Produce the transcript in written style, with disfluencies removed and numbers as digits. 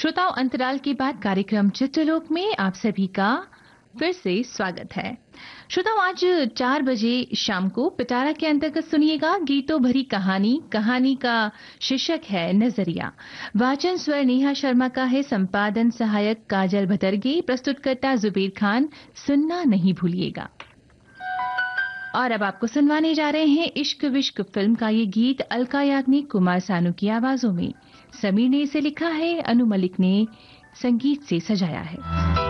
श्रोताओं, अंतराल के बाद कार्यक्रम चित्रलोक में आप सभी का फिर से स्वागत है। श्रोताओं, आज 4 बजे शाम को पिटारा के अंतर्गत सुनिएगा गीतों भरी कहानी। कहानी का शीर्षक है नजरिया। वाचन स्वर नेहा शर्मा का है, संपादन सहायक काजल भटरगे, प्रस्तुतकर्ता जुबेर खान। सुनना नहीं भूलिएगा। और अब आपको सुनवाने जा रहे हैं इश्क विश्क फिल्म का ये गीत अलका याग्निक, कुमार सानू की आवाजों में। समीर ने इसे लिखा है, अनु मलिक ने संगीत से सजाया है।